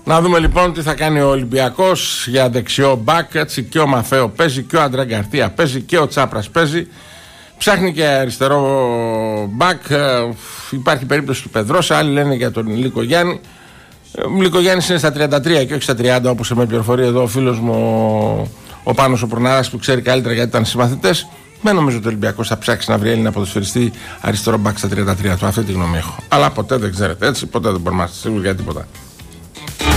Να δούμε λοιπόν τι θα κάνει ο Ολυμπιακός για δεξιό μπακ. Έτσι, και ο Μαφέο παίζει και ο Αντρέ Γκαρτία παίζει και ο Τσάπρας παίζει. Ψάχνει και αριστερό μπακ. Υπάρχει περίπτωση του Πεδρόσα. Άλλοι λένε για τον Λικογιάννη. Ο Λικογιάννης είναι στα 33 και όχι στα 30, όπως με πληροφορεί εδώ ο φίλος μου ο Πάνος ο Προνάρας, που ξέρει καλύτερα γιατί ήταν συμμαθητές. Δεν νομίζω ότι ο Ολυμπιακός θα ψάξει να βρει Έλληνα ποδοσφαιριστή αριστερό μπακ στα 33 του. Αυτή τη γνώμη έχω. Αλλά ποτέ δεν ξέρετε, έτσι. Ποτέ δεν μπορούμε να είστε σίγουροι για τίποτα.